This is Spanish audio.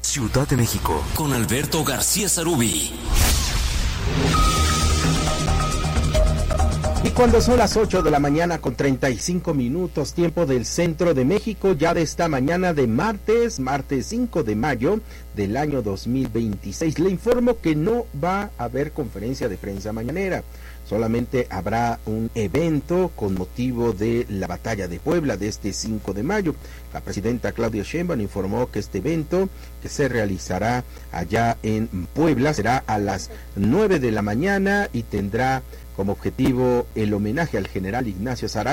Ciudad de México, con Alberto García Sarubi. Y cuando son las 8 de la mañana con 35 minutos, tiempo del centro de México, ya de esta mañana de martes 5 de mayo del año 2026, le informo que no va a haber conferencia de prensa mañanera. Solamente habrá un evento con motivo de la batalla de Puebla de este 5 de mayo. La presidenta Claudia Sheinbaum informó que este evento, que se realizará allá en Puebla, será a las 9 de la mañana y tendrá como objetivo el homenaje al general Ignacio Zaragoza.